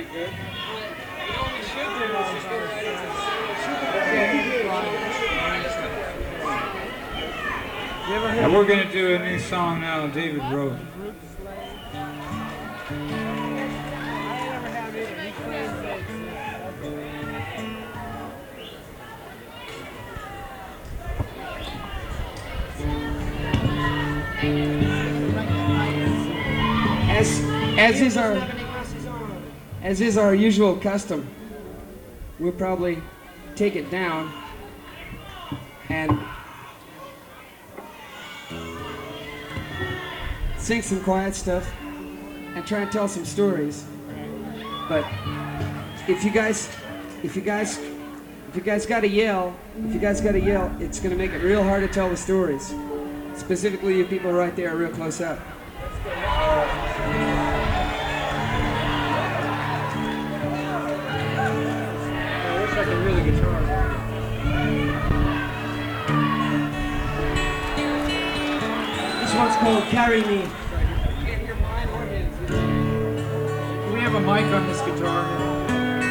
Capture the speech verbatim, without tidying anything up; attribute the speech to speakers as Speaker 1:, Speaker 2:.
Speaker 1: And we're going to do a new song now David wrote.
Speaker 2: As, as is our as is our usual custom, we'll probably take it down and sing some quiet stuff and try and tell some stories. But if you guys, if you guys, if you guys got to yell, if you guys got to yell, it's going to make it real hard to tell the stories. Specifically, you people right there, real close up.
Speaker 3: Like a really guitar.
Speaker 2: This one's called Carry Me.
Speaker 1: Do we have a mic on this guitar?